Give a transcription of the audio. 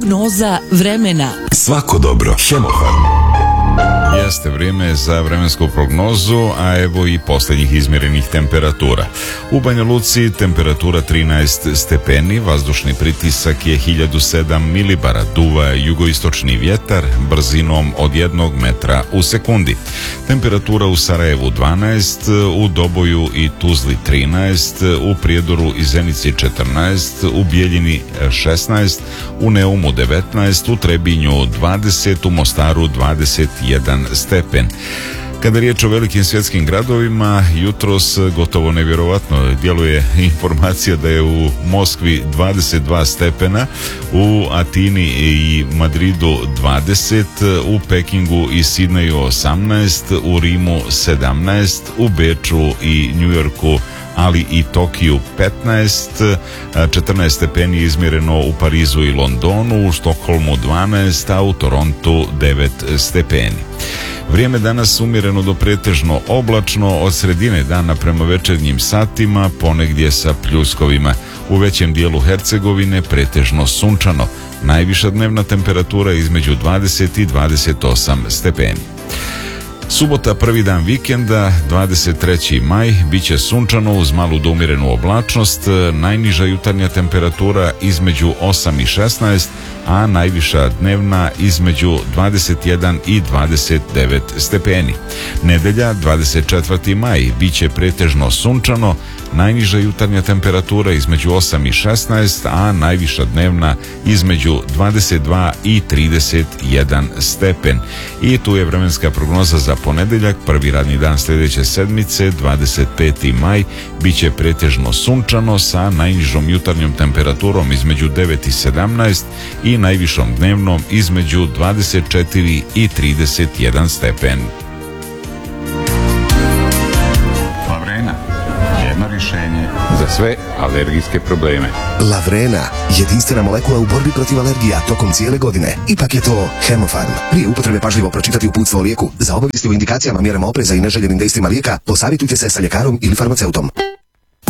Prognoza vremena. Svako dobro. Hemofarm. Jeste vrijeme za vremensku prognozu, a evo i posljednjih izmjerenih temperatura. U Banja Luci temperatura 13 stepeni, vazdušni pritisak je 1007 milibara, duva jugoistočni vjetar brzinom od 1 metra u sekundi. Temperatura u Sarajevu 12, u Doboju i Tuzli 13, u Prijedoru i Zenici 14, u Bijeljini 16, u Neumu 19, u Trebinju 20, u Mostaru 21 stepen. Kada je riječ o velikim svjetskim gradovima, jutros gotovo nevjerovatno djeluje informacija da je u Moskvi 22 stepena, u Atini i Madridu 20, u Pekingu i Sidneju 18, u Rimu 17, u Beču i Njujorku ali i Tokiju 15, 14 stepeni je izmjereno u Parizu i Londonu, u Stokholmu 12, a u Torontu 9 stepeni. Vrijeme danas umjereno do pretežno oblačno, od sredine dana prema večernjim satima, ponegdje sa pljuskovima. U većem dijelu Hercegovine pretežno sunčano. Najviša dnevna temperatura između 20 i 28 stepeni. Subota, prvi dan vikenda, 23. maj, bit će sunčano uz malu do umjerenu oblačnost, najniža jutarnja temperatura između 8 i 16, a najviša dnevna između 21 i 29 stepeni. Nedelja, 24. maj, bit će pretežno sunčano, najniža jutarnja temperatura između 8 i 16, a najviša dnevna između 22 i 31 stepen. I tu je vremenska prognoza za ponedjeljak, prvi radni dan sljedeće sedmice, 25. maj, bit će pretežno sunčano sa najnižom jutarnjom temperaturom između 9 i 17 i najvišom dnevnom između 24 i 31 stepen. Lavrena, jedno rješenje za sve alergijske probleme. Lavrena, jedinstvena molekula u borbi protiv alergija tokom cijele godine. Ipak je to Hemofarm. Prije upotrebe pažljivo pročitati uputstvo o lijeku. Za obavijesti o indikacijama, mjerama opreza i neželjenim dejstvima lijeka, posavitujte se sa ljekarom ili farmaceutom.